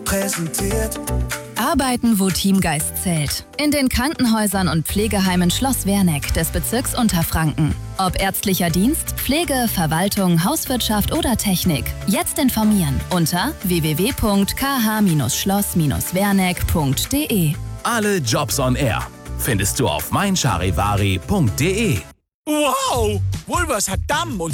präsentiert. Arbeiten, wo Teamgeist zählt. In den Krankenhäusern und Pflegeheimen Schloss Werneck des Bezirks Unterfranken. Ob ärztlicher Dienst, Pflege, Verwaltung, Hauswirtschaft oder Technik. Jetzt informieren unter www.kh-schloss-werneck.de. Alle Jobs on Air findest du auf meincharivari.de. Wow! Wohlvers hat Damm und